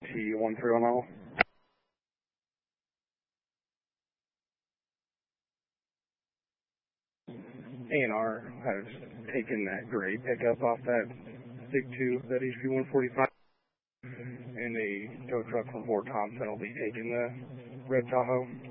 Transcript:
T1310. A&R has taken that gray pickup off that stick to that HP 145, and a tow truck from Fort Thompson will be taking the red Tahoe.